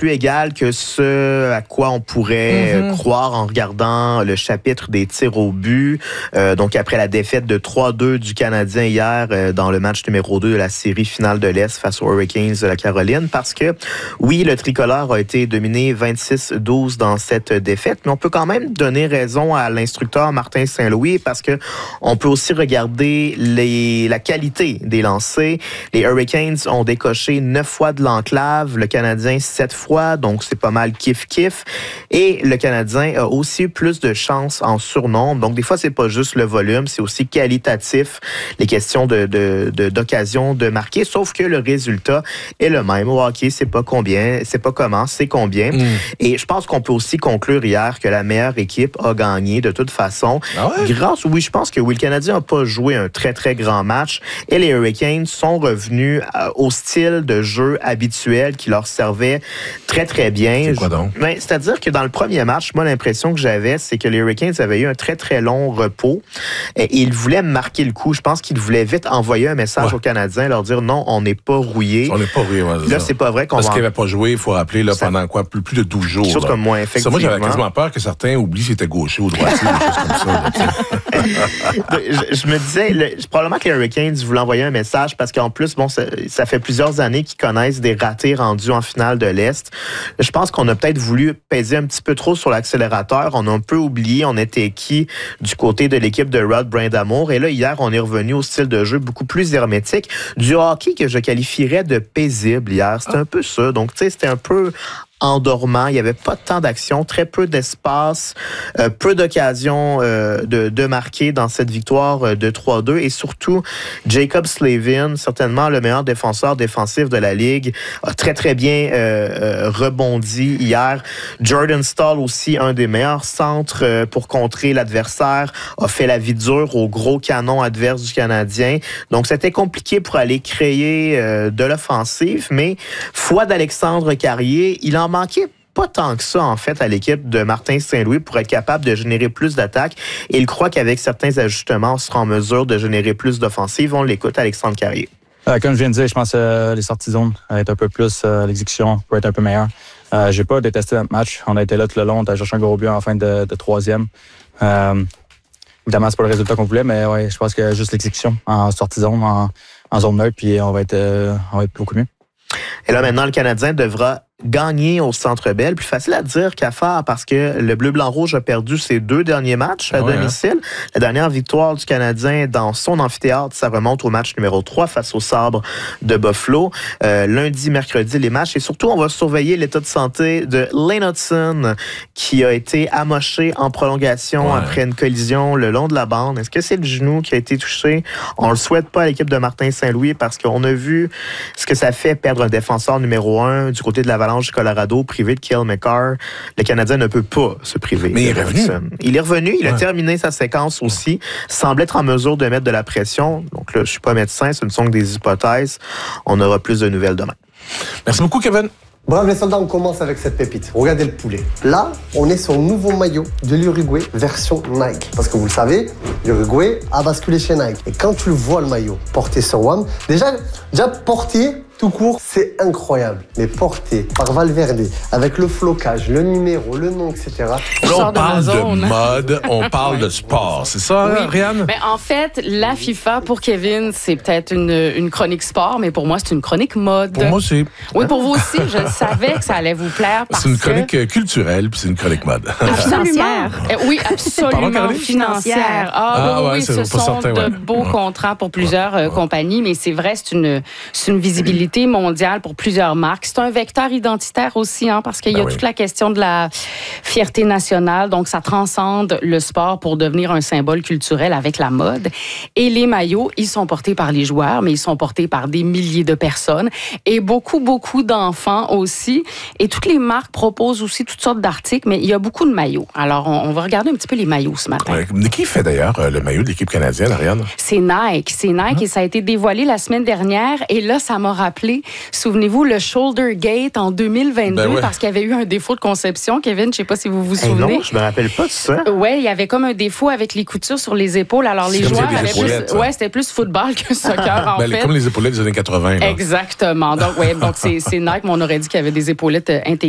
plus égal que ce à quoi on pourrait croire en regardant le chapitre des tirs au but. Donc, après la défaite de 3-2 du Canadien hier dans le match numéro 2 de la série finale de l'Est face aux Hurricanes de la Caroline, parce que, oui, le tricolore a été dominé 26-12 dans cette défaite, mais on peut quand même donner raison à l'instructeur Martin Saint-Louis parce que on peut aussi regarder la qualité des lancers. Les Hurricanes ont décoché 9 fois de l'enclave, le Canadien 7 fois, donc c'est pas mal kiff-kiff. Et le Canadien a aussi eu plus de chances en surnombre. Donc, des fois, c'est pas juste le volume, c'est aussi qualitatif, les questions d'occasion de marquer, sauf que le résultat est le même. Au hockey, c'est pas combien, c'est pas comment, c'est combien. Et je pense qu'on peut aussi conclure hier que la meilleure équipe a gagné de toute façon. Ah ouais? Oui, je pense que oui, le Canadien n'a pas joué un très, très grand match et les Hurricanes sont revenus au style de jeu habituel qui leur servait très, très bien. C'est quoi donc? C'est-à-dire que dans le premier match, moi, l'impression que j'avais, c'est que les Hurricanes avaient eu un très, très long repos et ils voulaient marquer le coup. Je pense qu'ils voulaient vite envoyer un message aux Canadiens, leur dire non, on n'est pas rouillé. On n'est pas rouillé, là, c'est pas vrai qu'on Parce qu'ils n'avaient pas joué, il faut rappeler, là, pendant quoi, plus de 12 jours. Quelque chose comme moi, effectivement. Moi, j'avais quasiment peur que certains oublient s'ils étaient gauchers ou droitiers, des choses comme ça. Je me disais, probablement que les Hurricanes voulaient envoyer un message parce qu'en plus, bon, ça fait plusieurs années qu'ils connaissent des ratés rendus en finale de l'Est. Je pense qu'on a peut-être voulu peser un petit peu trop sur l'accélérateur. On a un peu oublié, on était qui du côté de l'équipe de Rod Brindamour. Et là, hier, on est revenu au style de jeu beaucoup plus hermétique. Du hockey que je qualifierais de paisible hier. C'était un peu ça. Donc, tu sais, c'était un peu endormant. Il n'y avait pas tant d'action, très peu d'espace, peu d'occasions de marquer dans cette victoire de 3-2. Et surtout, Jaccob Slavin, certainement le meilleur défenseur défensif de la Ligue, a très, très bien rebondi hier. Jordan Staal aussi, un des meilleurs centres pour contrer l'adversaire, a fait la vie dure au gros canon adverse du Canadien. Donc, c'était compliqué pour aller créer de l'offensive, mais foi d'Alexandre Carrier, il en manquait pas tant que ça, en fait, à l'équipe de Martin Saint-Louis pour être capable de générer plus d'attaques. Et il croit qu'avec certains ajustements, on sera en mesure de générer plus d'offensives. On l'écoute, Alexandre Carrier. Comme je viens de dire, je pense que les sorties de zone être un peu plus, l'exécution peut être un peu meilleure. J'ai pas détesté notre match. On a été là tout le long. On a cherché un gros but en fin de troisième. Évidemment, c'est pas le résultat qu'on voulait, mais ouais, je pense que juste l'exécution en sortie de zone, en zone neutre, puis on va être beaucoup mieux. Et là, maintenant, le Canadien devra gagner au Centre Bell. Plus facile à dire qu'à faire parce que le Bleu-Blanc-Rouge a perdu ses 2 derniers matchs à domicile. La dernière victoire du Canadien dans son amphithéâtre, ça remonte au match numéro 3 face au Sabres de Buffalo. Lundi, mercredi, les matchs. Et surtout, on va surveiller l'état de santé de Lane Hudson qui a été amoché en prolongation après une collision le long de la bande. Est-ce que c'est le genou qui a été touché? On le souhaite pas à l'équipe de Martin Saint-Louis parce qu'on a vu ce que ça fait perdre un défenseur numéro 1 du côté de l'Avalanche du Colorado, privé de Cale Makar. Le Canadien ne peut pas se priver. Mais il est revenu. Il est revenu. Il a terminé sa séquence aussi. Semble être en mesure de mettre de la pression. Donc là, je suis pas médecin. Ce ne sont que des hypothèses. On aura plus de nouvelles demain. Merci beaucoup, Kevin. Bravo les soldats, on commence avec cette pépite. Regardez le poulet. Là, on est sur le nouveau maillot de l'Uruguay version Nike. Parce que vous le savez, l'Uruguay a basculé chez Nike. Et quand tu le vois, le maillot porté sur WAM, déjà porté tout court, c'est incroyable. Mais porté par Valverde, avec le flocage, le numéro, le nom, etc. Là, on parle de mode, on parle de sport. C'est ça, Rianne? Ben, en fait, la FIFA, pour Kevin, c'est peut-être une chronique sport, mais pour moi, c'est une chronique mode. Pour moi aussi. Oui, pour vous aussi. Je savais que ça allait vous plaire. C'est une chronique culturelle, puis c'est une chronique mode. Financière. Oui, absolument. Financière. Oui, ce sont de beaux contrats pour plusieurs compagnies, mais c'est vrai, c'est une visibilité mondiale pour plusieurs marques. C'est un vecteur identitaire aussi, parce qu'il y a toute la question de la fierté nationale. Donc, ça transcende le sport pour devenir un symbole culturel avec la mode. Et les maillots, ils sont portés par les joueurs, mais ils sont portés par des milliers de personnes et beaucoup, beaucoup d'enfants aussi. Et toutes les marques proposent aussi toutes sortes d'articles, mais il y a beaucoup de maillots. Alors, on va regarder un petit peu les maillots ce matin. Qui fait d'ailleurs le maillot de l'équipe canadienne, Ariane? C'est Nike. Et ça a été dévoilé la semaine dernière. Et là, ça m'a rappelé, souvenez-vous, le Shoulder Gate en 2022, parce qu'il y avait eu un défaut de conception. Kevin, je ne sais pas si vous vous souvenez. Non, je me rappelle pas de ça. Oui, il y avait comme un défaut avec les coutures sur les épaules. Alors, les joueurs avaient plus... Ouais, c'était plus football que soccer, en fait. Comme les épaulettes des années 80. Là. Exactement. Donc, c'est Nike, mais on aurait dit qu'il y avait des épaulettes intégrées.